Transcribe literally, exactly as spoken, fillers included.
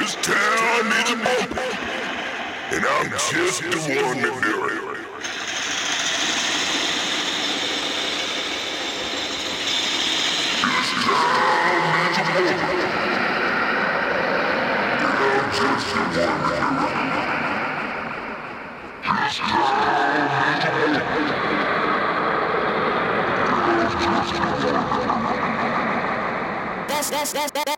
This town needs a bump, and I'm just the one to do it. This town needs a bump, and I'm just the one to do it. This town needs a bump, and I'm just the one to do it. That's that's that's that.